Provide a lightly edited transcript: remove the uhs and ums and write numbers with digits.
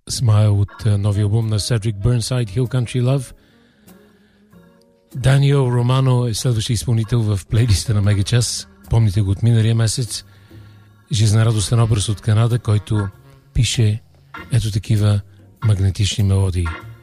Smile от новия албум на Cedric Burnside, Hill Country Love. Даниел Романо е следващия изпълнител в плейлиста на Мегачас. Помните го от миналия месец. Жизнерадостен образ от Канада, който пише ето такива магнетични мелодии.